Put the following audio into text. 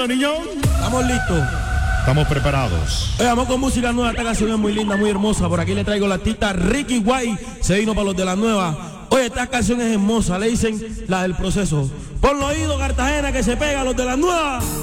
niño? Estamos listos. Estamos preparados. Vamos con música nueva. Esta canción es muy linda, muy hermosa. Por aquí le traigo la artista Ricky White. Se vino para los de la nueva. Oye, esta canción es hermosa. Le dicen la del proceso. Por los oídos, Cartagena, que se pega los de la nueva.